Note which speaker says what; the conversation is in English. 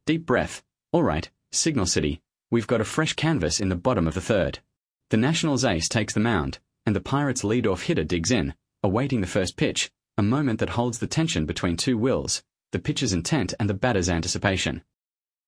Speaker 1: Deep breath. All right, Signal City. We've got a fresh canvas in the bottom of the third. The Nationals' ace takes the mound, and the Pirates' lead-off hitter digs in, awaiting the first pitch, a moment that holds the tension between two wills, the pitcher's intent and the batter's anticipation.